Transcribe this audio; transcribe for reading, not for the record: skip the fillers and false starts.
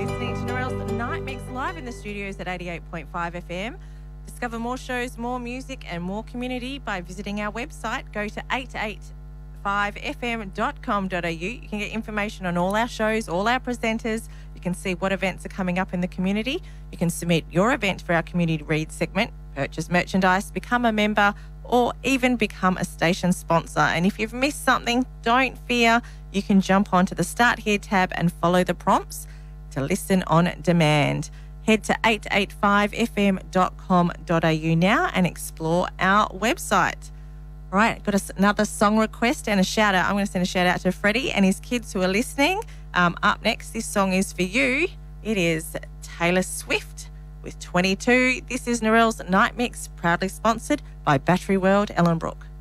listening to Narelle's Night Mix live in the studios at 88.5 FM. Discover more shows, more music and more community by visiting our website. Go to 885fm.com.au. You can get information on all our shows, all our presenters. You can see what events are coming up in the community. You can submit your event for our Community Read segment, purchase merchandise, become a member, or even become a station sponsor. And if you've missed something, don't fear. You can jump onto the Start Here tab and follow the prompts to listen on demand. Head to 885fm.com.au now and explore our website. All right, got another song request and a shout out. I'm going to send a shout out to Freddie and his kids who are listening. Up next, this song is for you. It is Taylor Swift with 22. This is Narelle's Night Mix, proudly sponsored by Battery World Ellenbrook.